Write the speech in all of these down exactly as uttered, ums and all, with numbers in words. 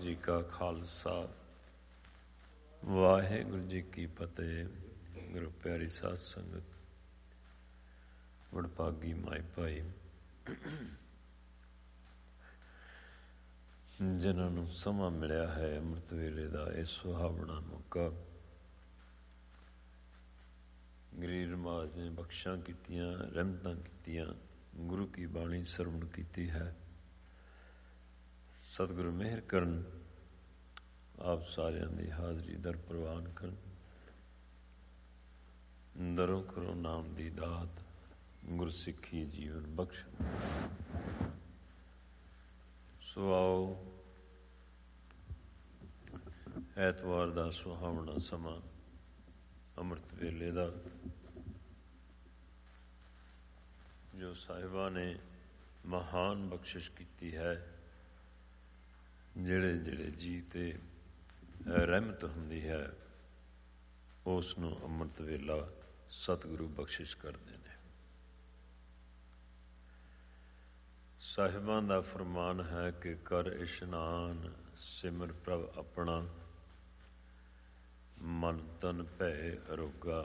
ਜੀ ਕਾ ਖਾਲਸਾ, ਵਾਹਿਗੁਰੂ ਜੀ ਕੀ ਫਤਿਹ। ਗੁਰੂ ਪਿਆਰੀ ਸਾਧ ਸੰਗਤ, ਵਡਭਾਗੀ ਮਾਈ ਭਾਈ, ਜਿਨ੍ਹਾਂ ਨੂੰ ਸਮਾਂ ਮਿਲਿਆ ਹੈ ਅੰਮ੍ਰਿਤ ਵੇਲੇ ਦਾ ਇਹ ਸੁਹਾਵਣਾ ਮੌਕਾ, ਗਰੀਬ ਨਵਾਜ਼ ਨੇ ਬਖਸ਼ਾਂ ਕੀਤੀਆਂ, ਰਹਿਮਤਾਂ ਕੀਤੀਆਂ, ਗੁਰੂ ਕੀ ਬਾਣੀ ਸਰਵਣ ਕੀਤੀ ਹੈ। ਸਤਿਗੁਰੂ ਮਿਹਰ ਕਰਨ, ਆਪ ਸਾਰਿਆਂ ਦੀ ਹਾਜ਼ਰੀ ਦਰ ਪ੍ਰਵਾਨ ਕਰਨ, ਦਰੋਂ ਕਰੋ ਨਾਮ ਦੀ ਦਾਤ, ਗੁਰਸਿੱਖੀ ਜੀਵਨ ਬਖਸ਼ਣ। ਸੋ ਆਓ, ਐਤਵਾਰ ਦਾ ਸੁਹਾਵਣਾ ਸਮਾਂ ਅੰਮ੍ਰਿਤ ਵੇਲੇ ਦਾ, ਜੋ ਸਾਹਿਬਾਂ ਨੇ ਮਹਾਨ ਬਖਸ਼ਿਸ਼ ਕੀਤੀ ਹੈ। ਜਿਹੜੇ ਜਿਹੜੇ ਜੀ ਤੇ ਰਹਿਮਤ ਹੁੰਦੀ ਹੈ ਉਸ ਨੂੰ ਅੰਮ੍ਰਿਤ ਵੇਲਾ ਸਤਿਗੁਰੂ ਬਖਸ਼ਿਸ਼ ਕਰਦੇ ਨੇ। ਸਾਹਿਬਾਂ ਦਾ ਫਰਮਾਨ ਹੈ ਕਿ ਕਰ ਇਸ਼ਨਾਨ, ਸਿਮਰ ਪ੍ਰਭ ਆਪਣਾ, ਮਨ ਤਨ ਭੈ ਅਰੋਗਾ।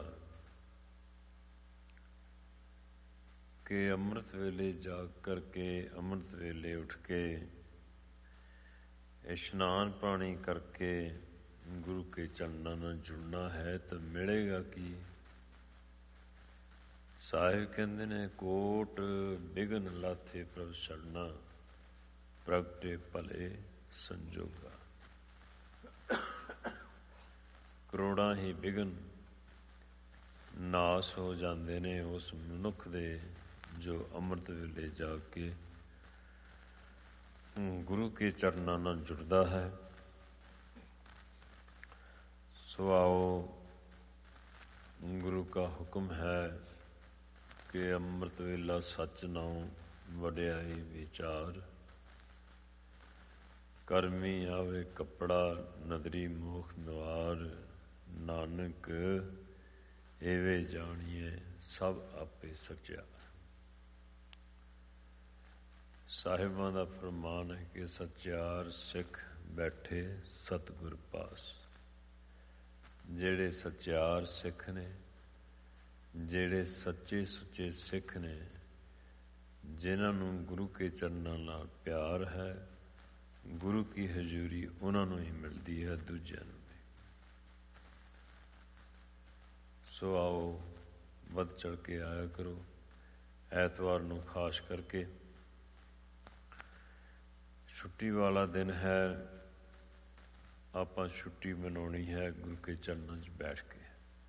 ਕਿ ਅੰਮ੍ਰਿਤ ਵੇਲੇ ਜਾਗ ਕਰਕੇ, ਅੰਮ੍ਰਿਤ ਵੇਲੇ ਉੱਠ ਕੇ, ਇਸ਼ਨਾਨ ਪਾਣੀ ਕਰਕੇ ਗੁਰੂ ਕੇ ਚਰਨਾਂ ਨਾਲ ਜੁੜਨਾ ਹੈ ਤਾਂ ਮਿਲੇਗਾ ਕੀ? ਸਾਹਿਬ ਕਹਿੰਦੇ ਨੇ, ਕੋਟ ਬਿਘਨ ਲਾਥੇ ਪ੍ਰਭ ਛੜਨਾ, ਪ੍ਰਗਟੇ ਭਲੇ ਸੰਜੋਗਾ। ਕਰੋੜਾਂ ਹੀ ਬਿਘਨ ਨਾਸ ਹੋ ਜਾਂਦੇ ਨੇ ਉਸ ਮਨੁੱਖ ਦੇ ਜੋ ਅੰਮ੍ਰਿਤ ਵੇਲੇ ਜਾ ਕੇ ਗੁਰੂ ਕੇ ਚਰਨਾਂ ਨਾਲ ਜੁੜਦਾ ਹੈ। ਸੋ ਆਓ, ਗੁਰੂ ਕਾ ਹੁਕਮ ਹੈ ਕਿ ਅੰਮ੍ਰਿਤ ਵੇਲਾ ਸੱਚ ਨਾਉ ਵਡਿਆਈ ਵਿਚਾਰ, ਕਰਮੀ ਆਵੇ ਕੱਪੜਾ ਨਦਰੀ ਮੋਖ ਦੁਆਰ, ਨਾਨਕ ਏਵੇਂ ਜਾਣੀਏ ਸਭ ਆਪੇ ਸੱਚਿਆ। ਸਾਹਿਬਾਂ ਦਾ ਫਰਮਾਨ ਹੈ ਕਿ ਸੱਚਿਆਰ ਸਿੱਖ ਬੈਠੇ ਸਤਿਗੁਰ ਪਾਸ। ਜਿਹੜੇ ਸੱਚਿਆਰ ਸਿੱਖ ਨੇ, ਜਿਹੜੇ ਸੱਚੇ ਸੁੱਚੇ ਸਿੱਖ ਨੇ, ਜਿਨ੍ਹਾਂ ਨੂੰ ਗੁਰੂ ਕੇ ਚਰਨਾਂ ਨਾਲ ਪਿਆਰ ਹੈ, ਗੁਰੂ ਕੀ ਹਜ਼ੂਰੀ ਉਹਨਾਂ ਨੂੰ ਹੀ ਮਿਲਦੀ ਹੈ, ਦੂਜਿਆਂ ਨੂੰ ਵੀ। ਸੋ ਆਓ, ਵੱਧ ਚੜ੍ਹ ਕੇ ਆਇਆ ਕਰੋ। ਐਤਵਾਰ ਨੂੰ ਖਾਸ ਕਰਕੇ ਛੁੱਟੀ ਵਾਲਾ ਦਿਨ ਹੈ, ਆਪਾਂ ਛੁੱਟੀ ਮਨਾਉਣੀ ਹੈ ਗੁਰੂ ਕੇ ਚਰਨਾਂ 'ਚ ਬੈਠ ਕੇ।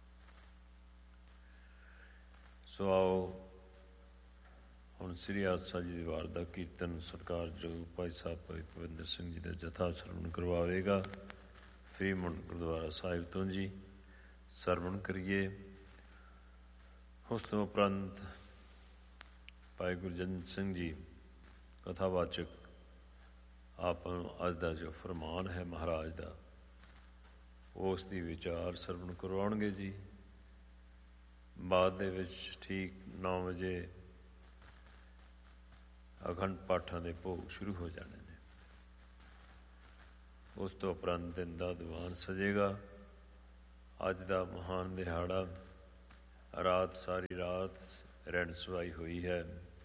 ਸੋ ਆਓ, ਹੁਣ ਸ੍ਰੀ ਆਸਾ ਜੀ ਦੀ ਵਾਰ ਦਾ ਕੀਰਤਨ ਸਤਿਕਾਰਯੋਗ ਭਾਈ ਸਾਹਿਬ ਭਾਈ ਭਵਿੰਦਰ ਸਿੰਘ ਜੀ ਦਾ ਜਥਾ ਸਰਵਣ ਕਰਵਾਵੇਗਾ। ਫਰੀਮੁੰਡ ਗੁਰਦੁਆਰਾ ਸਾਹਿਬ ਤੋਂ ਜੀ ਸਰਵਣ ਕਰੀਏ। ਉਸ ਤੋਂ ਉਪਰੰਤ ਭਾਈ ਗੁਰਜਨ ਸਿੰਘ ਜੀ ਕਥਾਵਾਚਕ ਆਪਾਂ ਨੂੰ ਅੱਜ ਦਾ ਜੋ ਫਰਮਾਨ ਹੈ ਮਹਾਰਾਜ ਦਾ, ਉਸ ਦੀ ਵਿਚਾਰ ਸਰਵਣ ਕਰਵਾਉਣਗੇ ਜੀ। ਬਾਅਦ ਦੇ ਵਿੱਚ ਠੀਕ ਨੌ ਵਜੇ ਅਖੰਡ ਪਾਠਾਂ ਦੇ ਭੋਗ ਸ਼ੁਰੂ ਹੋ ਜਾਣੇ ਨੇ। ਉਸ ਤੋਂ ਉਪਰੰਤ ਦਿਨ ਦਾ ਦੀਵਾਨ ਸਜੇਗਾ। ਅੱਜ ਦਾ ਮਹਾਨ ਦਿਹਾੜਾ, ਰਾਤ ਸਾਰੀ ਰਾਤ ਰਹਿਣ ਸਵਾਈ ਹੋਈ ਹੈ।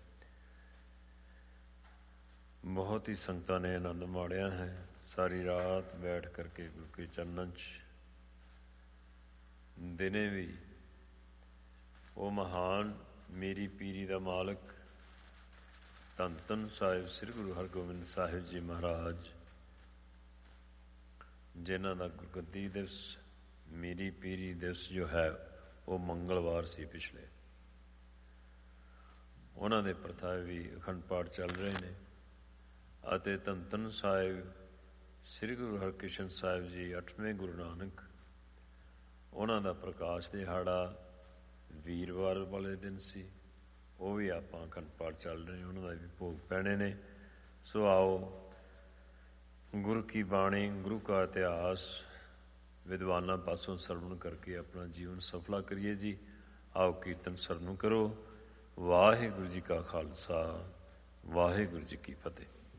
ਬਹੁਤ ਹੀ ਸੰਗਤਾਂ ਨੇ ਆਨੰਦ ਮਾਣਿਆ ਹੈ। ਸਾਰੀ ਰਾਤ ਬੈਠ ਕਰਕੇ ਗੁਰੂ ਕੇ ਚਰਨਾਂ 'ਚ, ਦਿਨੇ ਵੀ ਉਹ ਮਹਾਨ ਮੇਰੀ ਪੀਰੀ ਦਾ ਮਾਲਕ ਧੰਨ ਧੰਨ ਸਾਹਿਬ ਸ੍ਰੀ ਗੁਰੂ ਹਰਗੋਬਿੰਦ ਸਾਹਿਬ ਜੀ ਮਹਾਰਾਜ, ਜਿਨ੍ਹਾਂ ਦਾ ਗੁਰਗੱਦੀ ਦਿਵਸ, ਮੇਰੀ ਪੀਰੀ ਦਿਵਸ ਜੋ ਹੈ ਉਹ ਮੰਗਲਵਾਰ ਸੀ ਪਿਛਲੇ। ਉਹਨਾਂ ਦੇ ਪ੍ਰਥਾਏ ਵੀ ਅਖੰਡ ਪਾਠ ਚੱਲ ਰਹੇ ਨੇ। ਅਤੇ ਧੰਨ ਧੰਨ ਸਾਹਿਬ ਸ੍ਰੀ ਗੁਰੂ ਹਰਕ੍ਰਿਸ਼ਨ ਸਾਹਿਬ ਜੀ ਅੱਠਵੇਂ ਗੁਰੂ ਨਾਨਕ, ਉਹਨਾਂ ਦਾ ਪ੍ਰਕਾਸ਼ ਦਿਹਾੜਾ ਵੀਰਵਾਰ ਵਾਲੇ ਦਿਨ ਸੀ। ਉਹ ਵੀ ਆਪਾਂ ਅਖੰਡ ਪਾਠ ਚੱਲ ਰਹੇ, ਉਹਨਾਂ ਦਾ ਵੀ ਭੋਗ ਪੈਣੇ ਨੇ। ਸੋ ਆਓ, ਗੁਰੂ ਕੀ ਬਾਣੀ, ਗੁਰੂ ਕਾ ਇਤਿਹਾਸ ਵਿਦਵਾਨਾਂ ਪਾਸੋਂ ਸਰਵਣ ਕਰਕੇ ਆਪਣਾ ਜੀਵਨ ਸਫਲਾ ਕਰੀਏ ਜੀ। ਆਓ ਕੀਰਤਨ ਸਰਵਣ ਕਰੋ। ਵਾਹਿਗੁਰੂ ਜੀ ਕਾ ਖਾਲਸਾ, ਵਾਹਿਗੁਰੂ ਜੀ ਕੀ ਫਤਿਹ।